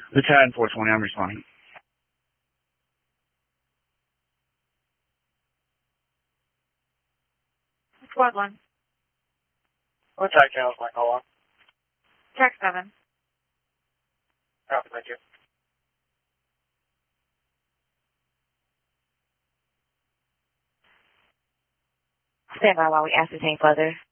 Lieutenant 420, I'm responding. Squad 1. What attack channel is my call on? Track 7. Copy, thank you. Stand by while we ascertain further.